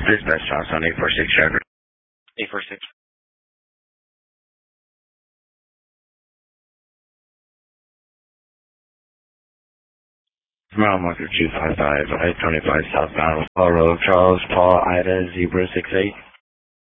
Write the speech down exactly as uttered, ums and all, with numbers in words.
Dispatch Johnson on eight four six driver. eight four six. Mile marker two five five, I twenty-five southbound, Paul Road, Charles, Paul, Ida, Zebra six eight.